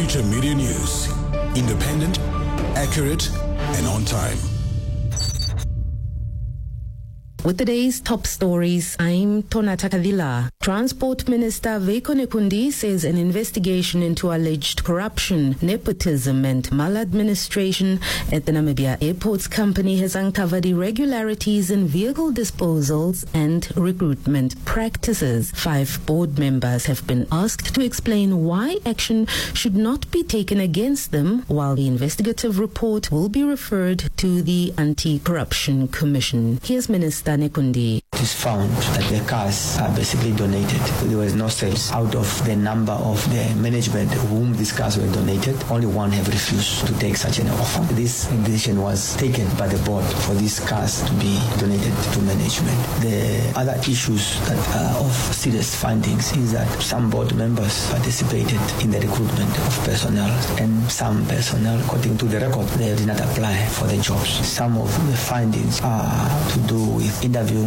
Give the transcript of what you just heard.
Future Media News. Independent, accurate, and on time. With today's top stories, I'm Tonata Kadila. Transport Minister Veiko Nekundi says an investigation into alleged corruption, nepotism and maladministration at the Namibia Airports Company has uncovered irregularities in vehicle disposals and recruitment practices. 5 board members have been asked to explain why action should not be taken against them, while the investigative report will be referred to the Anti-Corruption Commission. Here's Minister Nekundi. It is found that the cars are basically donated. There was no sales. Out of the number of the management whom these cars were donated, only one have refused to take such an offer. This decision was taken by the board for these cars to be donated to management. The other issues that are of serious findings is that some board members participated in the recruitment of personnel, and some personnel, according to the record, they did not apply for the jobs. Some of the findings are to do with interviewing